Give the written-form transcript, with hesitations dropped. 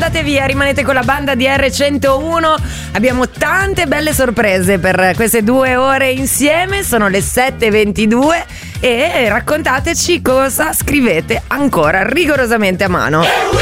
andate via, rimanete con la banda di R101. Abbiamo tante belle sorprese per queste 2 ore insieme. Sono le 7:22 e raccontateci cosa scrivete ancora rigorosamente a mano.